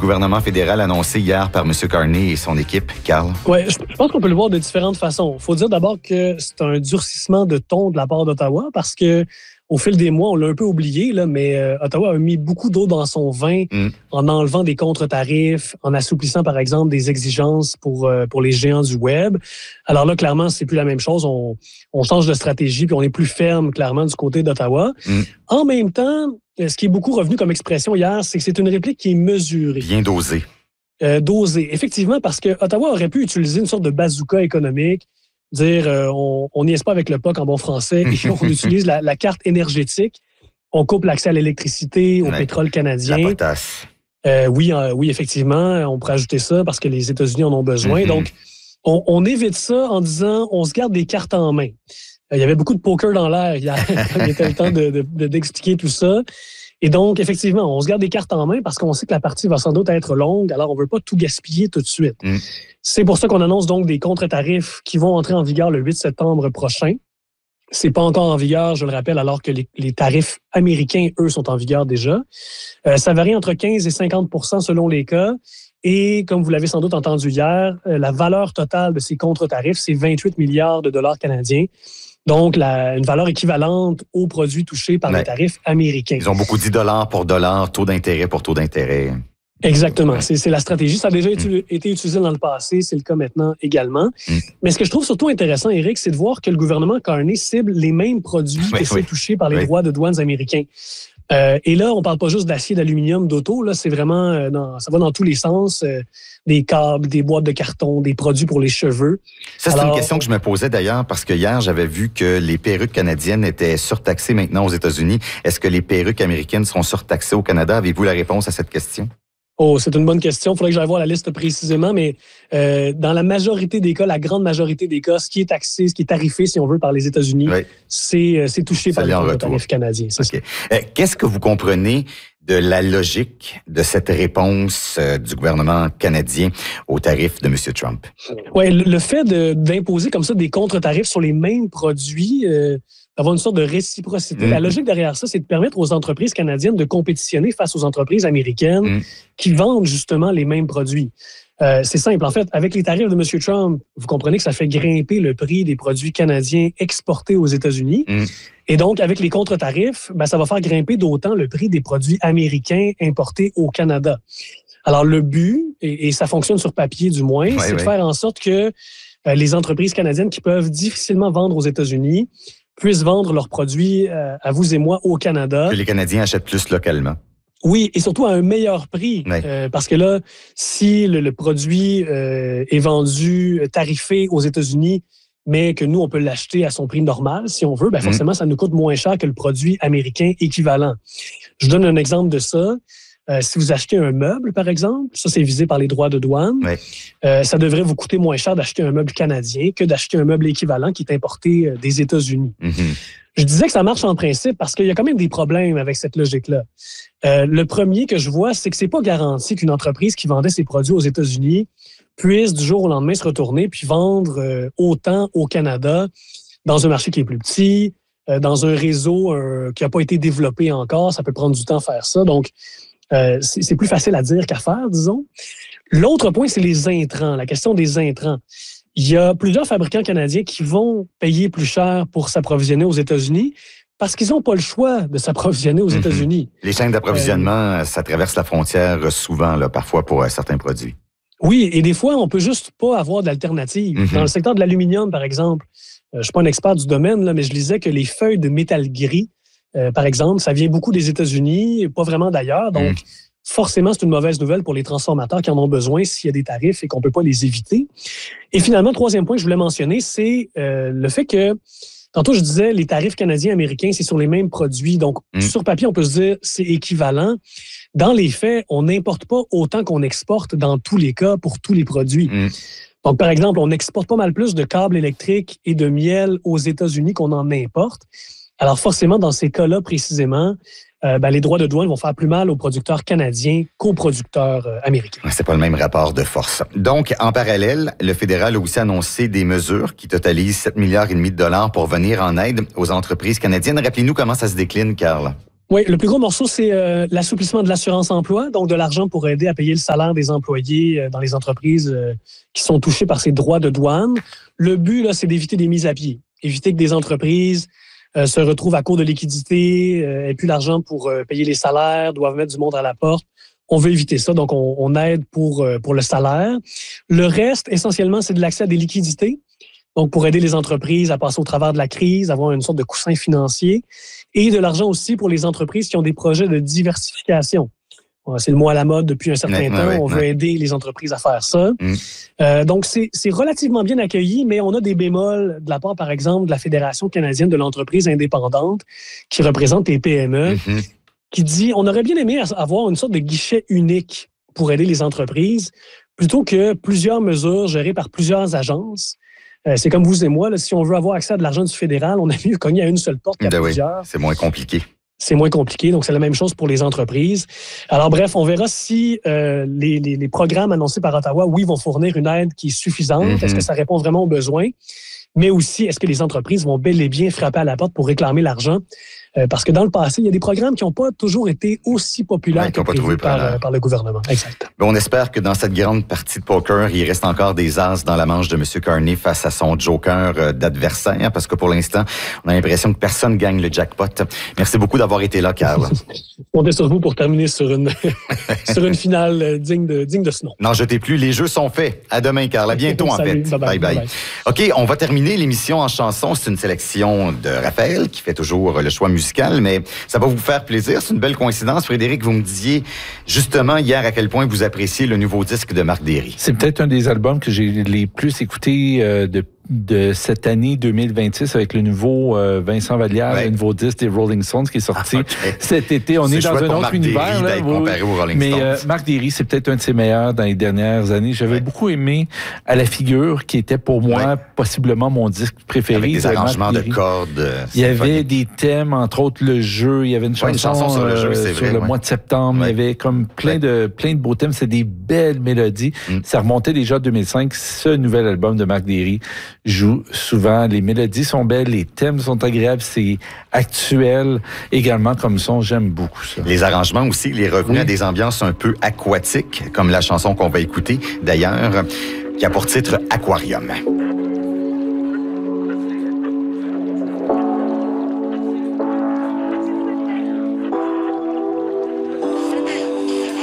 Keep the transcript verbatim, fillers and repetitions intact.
gouvernement fédéral annoncé hier par M. Carney et son équipe, Carl? Oui, je pense qu'on peut le voir de différentes façons. Il faut dire d'abord que c'est un durcissement de ton de la part d'Ottawa parce que au fil des mois, on l'a un peu oublié, là, mais euh, Ottawa a mis beaucoup d'eau dans son vin mm. en enlevant des contre-tarifs, en assouplissant, par exemple, des exigences pour, euh, pour les géants du web. Alors là, clairement, c'est plus la même chose. On, on change de stratégie puis on est plus ferme, clairement, du côté d'Ottawa. Mm. En même temps, ce qui est beaucoup revenu comme expression hier, c'est que c'est une réplique qui est mesurée. Bien dosée. Euh, dosée, effectivement, parce que Ottawa aurait pu utiliser une sorte de bazooka économique, dire euh, on on n'y est pas avec le P O C en bon français et on utilise la, la carte énergétique, on coupe l'accès à l'électricité, au ouais, pétrole canadien. La potasse. Euh, oui, euh, oui, effectivement, on pourrait ajouter ça parce que les États-Unis en ont besoin. Mm-hmm. Donc, on, on évite ça en disant on se garde des cartes en main. Euh, il y avait beaucoup de poker dans l'air hier quand il était le temps de, de, de, d'expliquer tout ça. Et donc, effectivement, on se garde des cartes en main parce qu'on sait que la partie va sans doute être longue, alors on ne veut pas tout gaspiller tout de suite. Mm. C'est pour ça qu'on annonce donc des contre-tarifs qui vont entrer en vigueur le huit septembre prochain. C'est pas encore en vigueur, je le rappelle, alors que les, les tarifs américains, eux, sont en vigueur déjà. Euh, ça varie entre quinze et cinquante pour cent selon les cas. Et comme vous l'avez sans doute entendu hier, euh, la valeur totale de ces contre-tarifs, c'est vingt-huit milliards de dollars canadiens. Donc, la, une valeur équivalente aux produits touchés par ouais. les tarifs américains. Ils ont beaucoup dit dollar pour dollar, taux d'intérêt pour taux d'intérêt. Exactement. C'est, c'est la stratégie. Ça a déjà été, mm. été utilisé dans le passé. C'est le cas maintenant également. Mm. Mais ce que je trouve surtout intéressant, Éric, c'est de voir que le gouvernement Carney cible les mêmes produits oui, que ceux oui. touchés par les oui. droits de douanes américains. Euh, et là, on parle pas juste d'acier, d'aluminium, d'auto. Là, c'est vraiment, euh, dans, ça va dans tous les sens. Euh, des câbles, des boîtes de carton, des produits pour les cheveux. Ça, c'est Alors, une question que je me posais d'ailleurs parce que hier, j'avais vu que les perruques canadiennes étaient surtaxées maintenant aux États-Unis. Est-ce que les perruques américaines seront surtaxées au Canada? Avez-vous la réponse à cette question? Oh, c'est une bonne question. Il faudrait que j'aille voir la liste précisément, mais euh, dans la majorité des cas, la grande majorité des cas, ce qui est taxé, ce qui est tarifé, si on veut, par les États-Unis, oui. c'est, euh, c'est touché ça par les tarifs canadiens. C'est okay. euh, Qu'est-ce que vous comprenez de la logique de cette réponse euh, du gouvernement canadien aux tarifs de M. Trump? Oui, le fait de, d'imposer comme ça des contre-tarifs sur les mêmes produits, euh, d'avoir une sorte de réciprocité. Mmh. La logique derrière ça, c'est de permettre aux entreprises canadiennes de compétitionner face aux entreprises américaines mmh. qui vendent justement les mêmes produits. Euh, c'est simple. En fait, avec les tarifs de M. Trump, vous comprenez que ça fait grimper le prix des produits canadiens exportés aux États-Unis. Mmh. Et donc, avec les contre-tarifs, ben, ça va faire grimper d'autant le prix des produits américains importés au Canada. Alors, le but, et, et ça fonctionne sur papier du moins, ouais, c'est ouais. de faire en sorte que euh, les entreprises canadiennes qui peuvent difficilement vendre aux États-Unis puissent vendre leurs produits euh, à vous et moi au Canada. Que les Canadiens achètent plus localement. Oui, et surtout à un meilleur prix. Oui. Euh, parce que là, si le, le produit euh, est vendu tarifé aux États-Unis, mais que nous, on peut l'acheter à son prix normal, si on veut, ben forcément, mmh. ça nous coûte moins cher que le produit américain équivalent. Je vous donne un exemple de ça. Euh, si vous achetez un meuble, par exemple, ça, c'est visé par les droits de douane, oui. euh, ça devrait vous coûter moins cher d'acheter un meuble canadien que d'acheter un meuble équivalent qui est importé euh, des États-Unis. Mm-hmm. Je disais que ça marche en principe parce qu'il y a quand même des problèmes avec cette logique-là. Euh, le premier que je vois, c'est que c'est pas garanti qu'une entreprise qui vendait ses produits aux États-Unis puisse du jour au lendemain se retourner puis vendre euh, autant au Canada dans un marché qui est plus petit, euh, dans un réseau euh, qui n'a pas été développé encore. Ça peut prendre du temps à faire ça. Donc, Euh, c'est, c'est plus facile à dire qu'à faire, disons. L'autre point, c'est les intrants, la question des intrants. Il y a plusieurs fabricants canadiens qui vont payer plus cher pour s'approvisionner aux États-Unis parce qu'ils n'ont pas le choix de s'approvisionner aux mm-hmm. États-Unis. Les chaînes d'approvisionnement, euh, ça traverse la frontière souvent, là, parfois pour euh, certains produits. Oui, et des fois, on peut juste pas avoir d'alternative. Mm-hmm. Dans le secteur de l'aluminium, par exemple, euh, je suis pas un expert du domaine, là, mais je lisais que les feuilles de métal gris, Euh, par exemple, ça vient beaucoup des États-Unis, pas vraiment d'ailleurs. Donc, mmh. forcément, c'est une mauvaise nouvelle pour les transformateurs qui en ont besoin s'il y a des tarifs et qu'on ne peut pas les éviter. Et finalement, troisième point que je voulais mentionner, c'est euh, le fait que, tantôt je disais, les tarifs canadiens et américains, c'est sur les mêmes produits. Donc, mmh. sur papier, on peut se dire c'est équivalent. Dans les faits, on n'importe pas autant qu'on exporte dans tous les cas pour tous les produits. Mmh. Donc, par exemple, on exporte pas mal plus de câbles électriques et de miel aux États-Unis qu'on en importe. Alors forcément, dans ces cas-là précisément, euh, ben, les droits de douane vont faire plus mal aux producteurs canadiens qu'aux producteurs euh, américains. C'est pas le même rapport de force. Donc, en parallèle, le fédéral a aussi annoncé des mesures qui totalisent sept milliards et demi de dollars pour venir en aide aux entreprises canadiennes. Rappelez-nous comment ça se décline, Carl. Oui, le plus gros morceau, c'est euh, l'assouplissement de l'assurance-emploi, donc de l'argent pour aider à payer le salaire des employés euh, dans les entreprises euh, qui sont touchées par ces droits de douane. Le but, là, c'est d'éviter des mises à pied, éviter que des entreprises euh, se retrouvent à court de liquidité, euh, aient plus l'argent pour euh, payer les salaires, doivent mettre du monde à la porte. On veut éviter ça, donc on, on aide pour, euh, pour le salaire. Le reste, essentiellement, c'est de l'accès à des liquidités, donc pour aider les entreprises à passer au travers de la crise, avoir une sorte de coussin financier. Et de l'argent aussi pour les entreprises qui ont des projets de diversification. C'est le mot à la mode depuis un certain ouais, temps. Ouais, On veut ouais. aider les entreprises à faire ça. Mm. Euh, donc, c'est, c'est relativement bien accueilli, mais on a des bémols de la part, par exemple, de la Fédération canadienne de l'entreprise indépendante qui représente les P M E, mm-hmm. qui dit on aurait bien aimé avoir une sorte de guichet unique pour aider les entreprises plutôt que plusieurs mesures gérées par plusieurs agences. Euh, c'est comme vous et moi, là, si on veut avoir accès à de l'argent du fédéral, on a mieux cogner à une seule porte qu'à ben plusieurs. Oui, c'est moins compliqué. C'est moins compliqué, donc c'est la même chose pour les entreprises. Alors bref, on verra si euh, les, les, les programmes annoncés par Ottawa, oui, vont fournir une aide qui est suffisante. Mm-hmm. Est-ce que ça répond vraiment aux besoins? Mais aussi, est-ce que les entreprises vont bel et bien frapper à la porte pour réclamer l'argent? Euh, parce que dans le passé, il y a des programmes qui n'ont pas toujours été aussi populaires ouais, que prévus par, euh, par le gouvernement. Exact. Ben, on espère que dans cette grande partie de poker, il reste encore des as dans la manche de M. Carney face à son joker euh, d'adversaire, parce que pour l'instant, on a l'impression que personne gagne le jackpot. Merci beaucoup d'avoir été là, Carl. On est sur vous pour terminer sur une, sur une finale digne de, digne de ce nom. N'en jetez plus, les jeux sont faits. À demain, Carl. À bientôt, en Salut, fait. Bye bye, bye, bye. OK, on va terminer l'émission en chanson. C'est une sélection de Raphaël qui fait toujours le choix musical. Mais ça va vous faire plaisir. C'est une belle coïncidence. Frédéric, vous me disiez justement hier à quel point vous appréciez le nouveau disque de Marc Derry. C'est peut-être un des albums que j'ai les plus écoutés euh, de de cette année deux mille vingt-six avec le nouveau euh, Vincent Vallière, ouais. le nouveau disque des Rolling Stones qui est sorti ah, okay. cet été. On c'est est dans un autre Marc univers. Là, comparé aux Rolling mais Stones. Euh, Marc Derry, c'est peut-être un de ses meilleurs dans les dernières années. J'avais ouais. beaucoup aimé À la figure, qui était pour moi ouais. possiblement mon disque préféré. Avec des arrangements de cordes. Il y avait des thèmes, entre autres le jeu. Il y avait une chanson, ouais, une chanson sur le, jeu, c'est euh, sur vrai, le ouais. mois de septembre. Ouais. Il y avait comme plein ouais. de plein de beaux thèmes. C'est des belles mélodies. Mm. Ça remontait déjà à deux mille cinq. Ce nouvel album de Marc Derry joue souvent. Les mélodies sont belles, les thèmes sont agréables, c'est actuel également comme son. J'aime beaucoup ça. Les arrangements aussi, les revenus oui. à des ambiances un peu aquatiques, comme la chanson qu'on va écouter d'ailleurs, qui a pour titre Aquarium.